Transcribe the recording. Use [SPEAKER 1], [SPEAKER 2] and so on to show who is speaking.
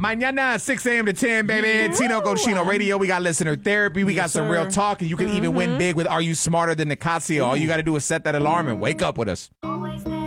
[SPEAKER 1] Mañana, 6 a.m. to 10, baby. Tino Cochino Radio. We got listener therapy. We got some real talk. And you can even win big with Are You Smarter Than Nicasio? All you got to do is set that alarm and wake up with us.